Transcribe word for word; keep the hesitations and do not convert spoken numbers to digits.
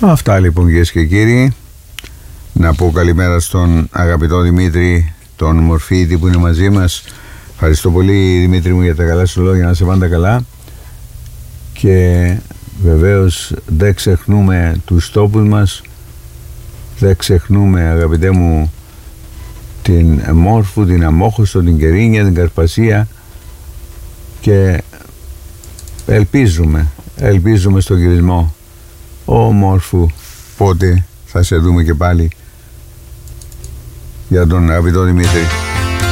Αυτά λοιπόν, κυρίες και κύριοι. Να πω καλημέρα στον αγαπητό Δημήτρη, τον Μορφίτη που είναι μαζί μας. Ευχαριστώ πολύ, Δημήτρη μου, για τα καλά σου λόγια, να σε πάντα καλά. Και βεβαίως δεν ξεχνούμε τους τόπους μας, δεν ξεχνούμε, αγαπητέ μου, την Μόρφου, την Αμόχωστο, την Κερίνια, την Καρπασία, και ελπίζουμε, ελπίζουμε στον γυρισμό. Ω Μόρφου, πότε θα σε δούμε και πάλι, για τον αγαπητό Δημήτρη.